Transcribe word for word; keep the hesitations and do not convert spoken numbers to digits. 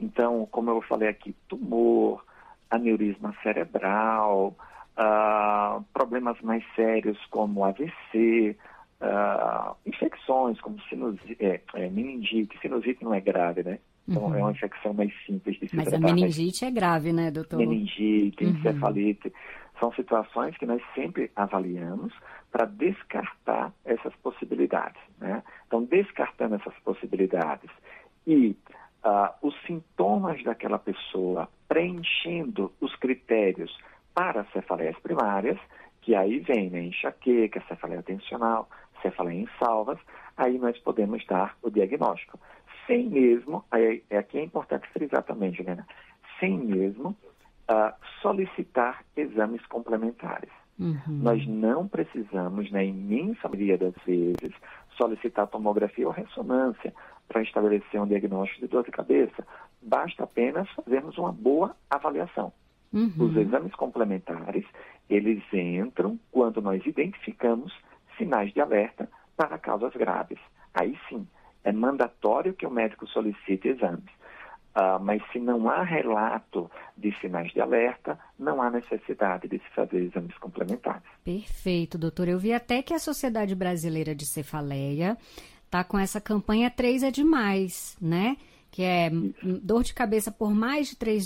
Então, como eu falei aqui, tumor, aneurisma cerebral, uh, problemas mais sérios como A V C, uh, infecções como sinusite, é, é, meningite. Sinusite não é grave, né? Então, uhum. é uma infecção mais simples de se Mas tratar. a meningite mas... é grave, né, doutor? Meningite, uhum. encefalite. São situações que nós sempre avaliamos para descartar essas possibilidades, né? Então, descartando essas possibilidades e uh, os sintomas daquela pessoa preenchendo os critérios para cefaleias primárias, que aí vem, né, enxaqueca, cefaleia tensional, cefaleia em salvas, aí nós podemos dar o diagnóstico. Sem mesmo, aí, aqui é importante frisar também, Juliana, sem mesmo uh, solicitar exames complementares. Uhum. Nós não precisamos, na imensa maioria das vezes, solicitar tomografia ou ressonância para estabelecer um diagnóstico de dor de cabeça. Basta apenas fazermos uma boa avaliação. Uhum. Os exames complementares, eles entram quando nós identificamos sinais de alerta para causas graves. Aí sim, é mandatório que o médico solicite exames. Uh, mas se não há relato de sinais de alerta, não há necessidade de se fazer exames complementares. Perfeito, doutor. Eu vi até que a Sociedade Brasileira de Cefaleia está com essa campanha três é demais, né? Que é Isso. dor de cabeça por mais de três